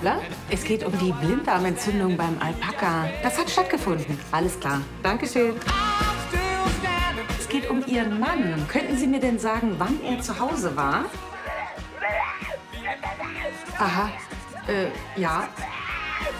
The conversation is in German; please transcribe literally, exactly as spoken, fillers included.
Hoppla, es geht um die Blinddarmentzündung beim Alpaka. Das hat stattgefunden. Alles klar. Dankeschön. Es geht um Ihren Mann. Könnten Sie mir denn sagen, wann er zu Hause war? Aha, äh, ja.